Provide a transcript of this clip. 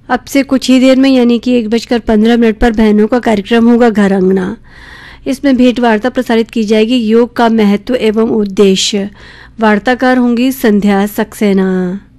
अब से कुछ ही देर में यानी कि 1:15 पर बहनों का कार्यक्रम होगा घर अंगना। इसमें भेंट वार्ता प्रसारित की जाएगी, योग का महत्व एवं उद्देश्य। वार्ताकार होंगी संध्या सक्सेना।